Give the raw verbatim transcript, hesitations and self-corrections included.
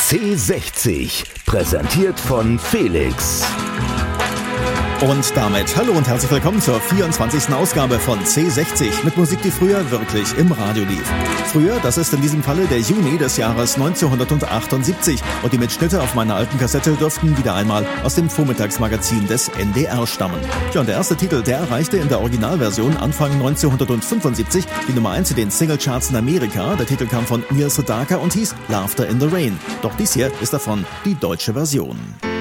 C sechzig, präsentiert von Felix. Und damit hallo und herzlich willkommen zur vierundzwanzigsten Ausgabe von C sechzig mit Musik, die früher wirklich im Radio lief. Früher, das ist in diesem Falle der Juni des Jahres neunzehnhundertachtundsiebzig und die Mitschnitte auf meiner alten Kassette dürften wieder einmal aus dem Vormittagsmagazin des N D R stammen. Ja, und der erste Titel, der erreichte in der Originalversion Anfang neunzehnhundertfünfundsiebzig die Nummer eins in den Singlecharts in Amerika. Der Titel kam von Neil Sedaka und hieß Laughter in the Rain. Doch dies hier ist davon die deutsche Version.